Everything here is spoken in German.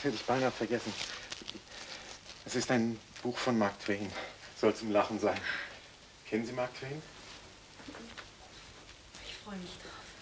hätte ich beinahe vergessen. Es ist ein Buch von Mark Twain. Soll zum Lachen sein. Kennen Sie Mark Twain? Ich freue mich drauf.